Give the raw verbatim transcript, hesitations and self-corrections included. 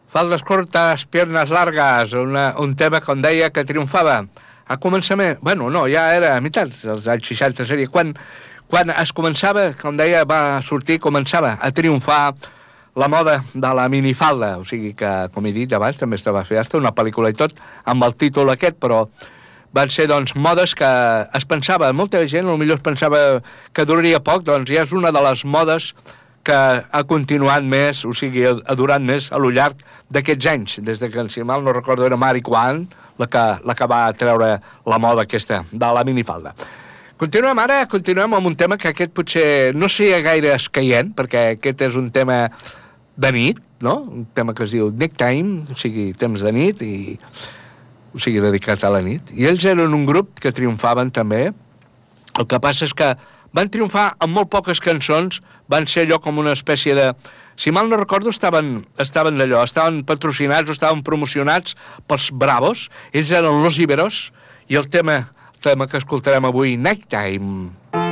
Faldes cortes, piernas largas, una, un tema, com deia, que triomfava. A començament, bueno, no, ja era a meitats dels anys seixanta, seria quan, quan es començava, com deia, va sortir, començava a triomfar la moda de la minifalda, o sigui que, com he dit abans, també estava fer hasta una pel·lícula i tot, amb el títol aquest, però van ser, doncs, modes que es pensava, molta gent potser es pensava que duraria poc, doncs ja és una de les modes que ha continuat més, o sigui, ha durat més a lo llarg d'aquests anys, des de que, si mal no recordo, era Mary Quant, la que, la que va treure la moda aquesta de la minifalda. Continuem ara, continuem amb un tema que aquest potser no seria gaire escaient, perquè aquest és un tema de nit, no? Un tema que es diu Nighttime, o sigui, temps de nit, i, o sigui, dedicat a la nit. I ells eren un grup que triomfaven també. El que passa és que van triomfar amb molt poques cançons, van ser allò com una espècie de... Si mal no recordo, estaven, estaven d'allò, estaven patrocinats o estaven promocionats pels Bravos, ells eren Los Iberos, i el tema, el tema que escoltarem avui, Nighttime.